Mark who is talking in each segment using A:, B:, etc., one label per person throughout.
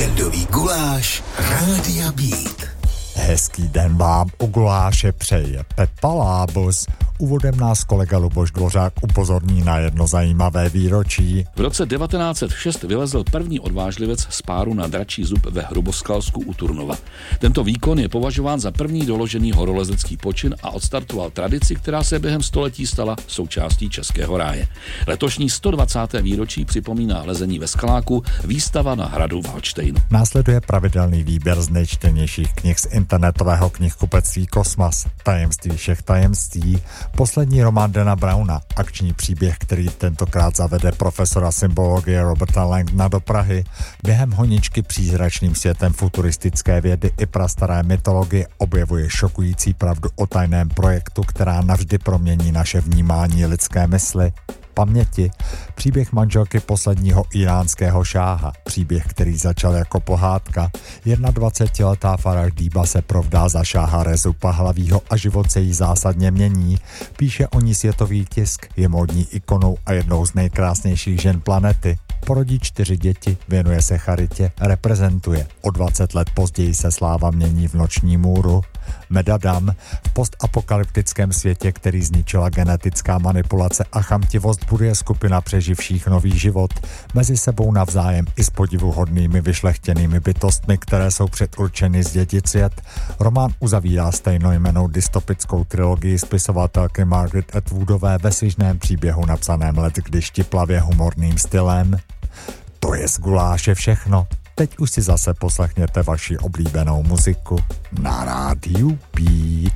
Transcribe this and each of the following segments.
A: Víkendový guláš Rádia Beat.
B: Hezký den vám u guláše přeje Pepa Lábus. Úvodem nás kolega Luboš Dvořák upozorní na jedno zajímavé výročí.
C: V roce 1906 vylezl první odvážlivec z páru na dračí zub ve Hruboskalsku u Turnova. Tento výkon je považován za první doložený horolezecký počin a odstartoval tradici, která se během století stala součástí českého ráje. Letošní 120. výročí připomíná lezení ve Skaláku, výstava na hradu Valdštejnu.
B: Následuje pravidelný výběr z nejčtenějších knih z internetového knihkupectví Kosmas, Tajemství všech tajemství, poslední román Dana Browna, akční příběh, který tentokrát zavede profesora symbologie Roberta Langdona do Prahy. Během honičky přízračným světem futuristické vědy i prastaré mytologie objevuje šokující pravdu o tajném projektu, která navždy promění naše vnímání lidské mysli. Paměti, příběh manželky posledního iránského šáha, příběh, který začal jako pohádka. 21letá Farah Díba se provdá za šáha Rezu Pahlavího a život se jí zásadně mění. Píše o ní světový tisk, je módní ikonou a jednou z nejkrásnějších žen planety. Porodí 4 děti, věnuje se charitě, reprezentuje. O 20 let později se sláva mění v noční můru. Medadam, v postapokalyptickém světě, který zničila genetická manipulace a chamtivost, buduje skupina přeživších nový život. Mezi sebou navzájem i s podivuhodnými vyšlechtěnými bytostmi, které jsou předurčeny zdědit svět. Román uzavírá stejnojmennou dystopickou trilogii spisovatelky Margaret Atwoodové ve svižném příběhu napsaném leckdy štiplavě humorným stylem. To je z guláše všechno. Teď už si zase poslechněte vaši oblíbenou muziku na rádiu Beat.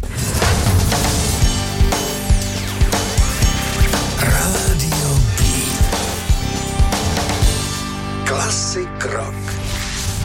A: Rádio Beat. Klasik rock.